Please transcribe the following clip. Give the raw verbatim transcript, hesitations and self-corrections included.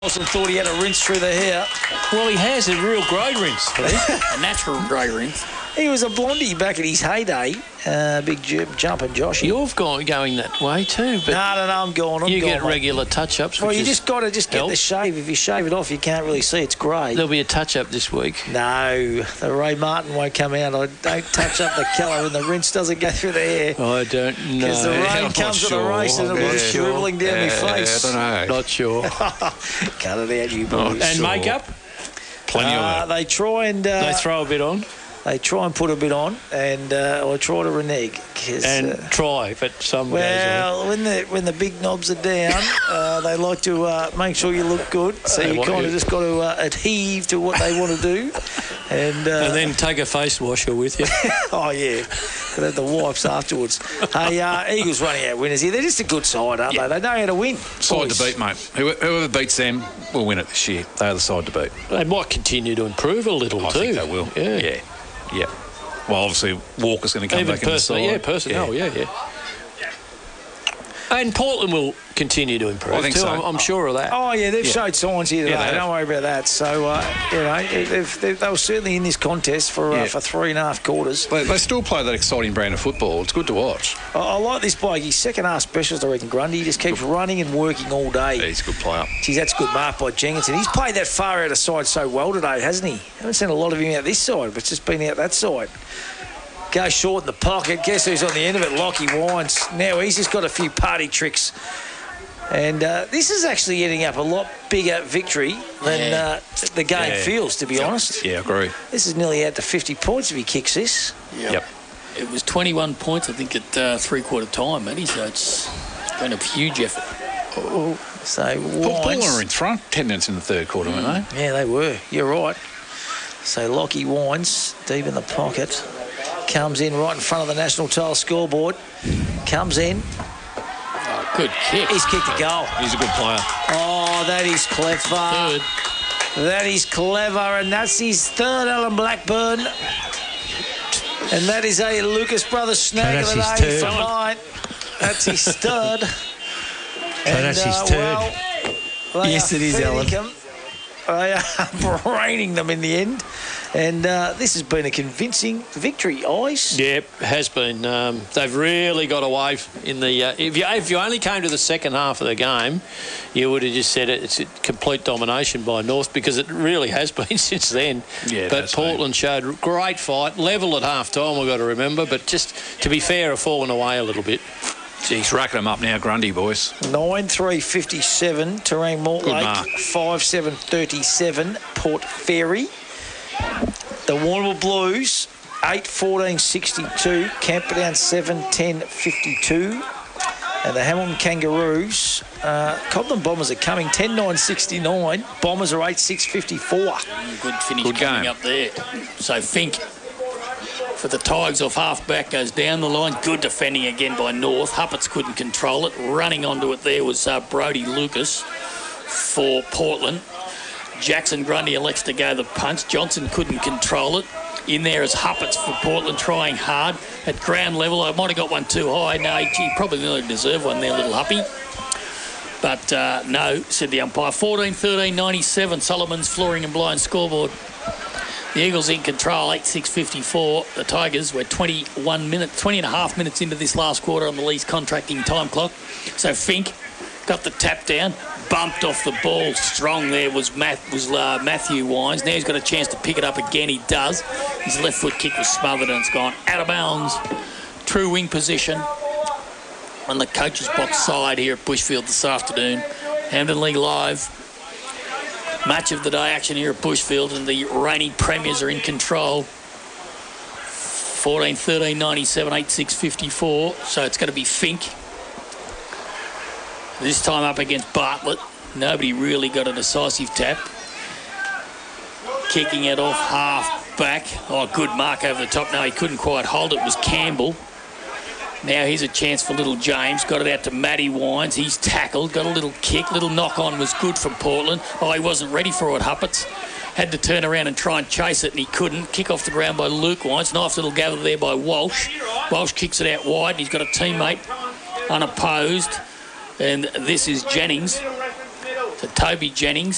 Wilson thought he had a rinse through the hair. Well, he has a real grey rinse. A natural grey rinse. He was a blondie back in his heyday. Uh, big j- jumping Josh. You're going, going that way too, but no, no, no, I'm going. I'm you going, get mate. regular touch-ups. Well, which you is just got to just get help. the shave. If you shave it off, you can't really see it's grey. There'll be a touch-up this week. No, the Ray Martin won't come out. I don't touch up the colour and the rinse doesn't go through the hair. I don't know. Because the rain I'm comes not at the race sure. and it'll Yeah, be sure. shrivelling down yeah, my face. I don't know. Not sure. Cut it out, you boys. And Sure. makeup? Plenty Uh, of that. they try and uh, They throw a bit on they try and put a bit on, and uh, I try to renege. 'cause, and uh, try, but some days. well, when the when the big knobs are down, uh, they like to uh, make sure you look good. So They you want kind of you- just got to uh, adhere to what they want to do. And, uh, And then take a face washer with you. oh yeah, got to have the wipes afterwards. Hey, uh, Eagles running out winners here. They're just a good side, aren't Yeah. they? They know how to win. Side boys. to beat, mate. Whoever, whoever beats them will win it this year. They are the side to beat. They might continue to improve a little I too. think they will. Yeah. Yeah. Yeah. Well, obviously, Walker's going to come Even back in the personally, side. yeah, personnel, yeah, yeah. And Portland will continue to improve I think too. so. I'm, I'm sure of that. Oh, yeah, they've Yeah. showed signs here today. Yeah, they have. Don't worry about that. So, uh, you know, they've, they've, they were certainly in this contest for uh, Yeah. for three and a half quarters. They, they still play that exciting brand of football. It's good to watch. I, I like this bloke. He's second half specialist, I reckon, Grundy. He just keeps running and working all day. Yeah, he's a good player. Geez, that's a good mark by Jenkinson. He's played that far out of side so well today, hasn't he? Haven't seen a lot of him out this side, but it's just been out that side. Goes short in the pocket. Guess who's on the end of it? Lockie Wines. Now he's just got a few party tricks. And uh, this is actually ending up a lot bigger victory than Yeah. uh, the game Yeah. feels, to be honest. Yeah, I agree. This is nearly out to fifty points if he kicks this. Yep. It was twenty-one points, I think, at uh, three-quarter time, Matty, so it's been a huge effort. So Paul Wines... were in front ten minutes in the third quarter, weren't they? Yeah, they were. You're right. So Lockie Wines, deep in the pocket, comes in right in front of the national title scoreboard. Comes in. Oh, good kick. He's kicked a goal. He's a good player. Oh, that is clever. Third. That is clever, and that's his third, Alan Blackburn. And that is a Lucas Brothers snag that's of the his day third. for mine. That's his third. and, that's his uh, third. Well, they Yes, are it is, feeding Alan. him. They are braining them in the end. And uh, this has been a convincing victory, Ice. Yep, has been. Um, they've really got away in the. Uh, if you if you only came to the second half of the game, you would have just said it, it's a complete domination by North, because it really has been since then. Yeah, it but has Portland showed a great fight, level at half time. We've got to remember, but just to be fair, have fallen away a little bit. Jeez, racking them up now, Grundy boys. nine three fifty-seven, Terang Mortlake, mark. five seven thirty-seven, Port Fairy. The Warrnambool Blues, eight fourteen sixty-two, Camperdown seven ten fifty-two. And the Hamilton Kangaroos, uh, Cobden Bombers are coming ten nine sixty-nine, Bombers are eight six fifty-four. Good finish Good coming game. up there. So Fink for the Tigers off half-back goes down the line. Good defending again by North. Huppets couldn't control it. Running onto it there was uh, Brody Lucas for Portland. Jackson Grundy elects to go the punch. Johnson couldn't control it. In there is Huppets for Portland, trying hard at ground level. I might have got one too high. No, he probably nearly deserved one there, little Huppy. But uh, no, said the umpire. fourteen thirteen ninety-seven, Solomon's flooring and blind scoreboard. The Eagles in control, eight six fifty-four. The Tigers were twenty-one minutes, twenty and a half minutes into this last quarter on the Lee's contracting time clock. So Fink got the tap down, bumped off the ball. Strong there was Matt, was uh, Matthew Wines. Now he's got a chance to pick it up again. He does. His left foot kick was smothered and it's gone out of bounds. True wing position on the coach's box side here at Bushfield this afternoon. Hampden League Live. Match of the day action here at Bushfield, and the reigning premiers are in control. fourteen thirteen ninety-seven, eight six fifty-four. So it's going to be Fink. This time up against Bartlett. Nobody really got a decisive tap. Kicking it off half back. Oh, good mark over the top. No, he couldn't quite hold it. It was Campbell. Now here's a chance for little James. Got it out to Matty Wines. He's tackled. Got a little kick. Little knock-on was good from Portland. Oh, he wasn't ready for it, Huppets. Had to turn around and try and chase it, and he couldn't. Kick off the ground by Luke Wines. Nice little gather there by Walsh. Walsh kicks it out wide. He's got a teammate unopposed. And this is Jennings. So Toby Jennings.